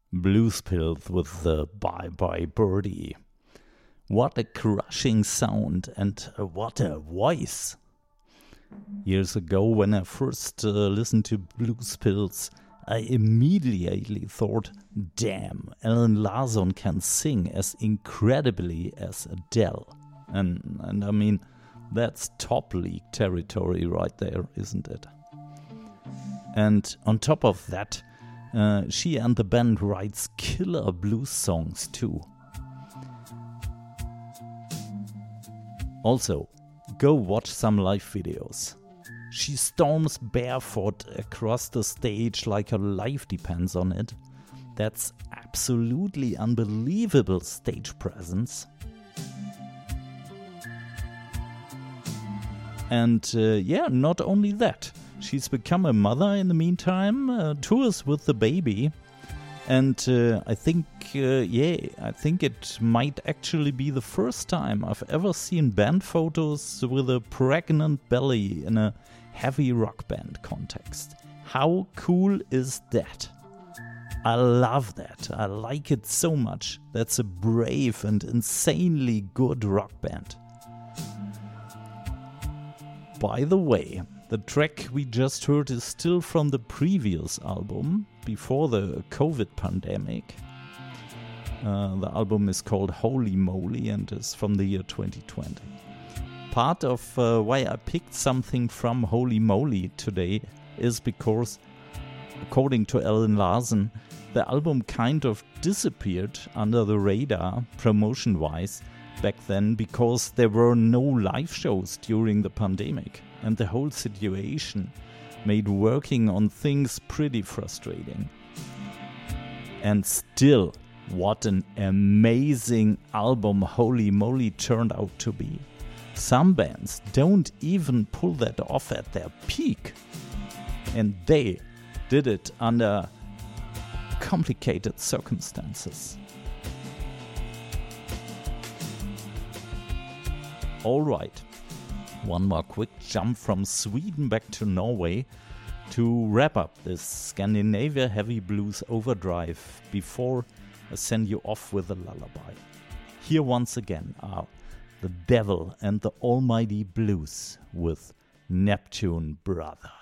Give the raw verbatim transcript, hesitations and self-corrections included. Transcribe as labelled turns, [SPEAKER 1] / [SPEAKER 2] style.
[SPEAKER 1] Blues Pills with the Bye Bye Birdie. What a crushing sound and what a voice. Years ago, when I first uh, listened to Blues Pills, I immediately thought, damn, Alan Larsson can sing as incredibly as Adele. And, and I mean, that's top league territory right there, isn't it? And on top of that, uh, she and the band writes killer blues songs too. Also, go watch some live videos. She storms barefoot across the stage like her life depends on it. That's absolutely unbelievable stage presence. And uh, yeah, not only that. She's become a mother in the meantime, uh, tours with the baby. And uh, I think, uh, yeah, I think it might actually be the first time I've ever seen band photos with a pregnant belly in a heavy rock band context. How cool is that? I love that. I like it so much. That's a brave and insanely good rock band. By the way, the track we just heard is still from the previous album, before the COVID pandemic. Uh, the album is called Holy Moly and is from the year twenty twenty. Part of uh, why I picked something from Holy Moly today is because, according to Alan Larsson, the album kind of disappeared under the radar, promotion-wise, back then because there were no live shows during the pandemic. And the whole situation made working on things pretty frustrating. And still, what an amazing album Holy Moly turned out to be. Some bands don't even pull that off at their peak. And they did it under complicated circumstances. All right. One more quick jump from Sweden back to Norway to wrap up this Scandinavia Heavy Blues overdrive before I send you off with a lullaby. Here once again are The Devil and the Almighty Blues with Neptune Brother.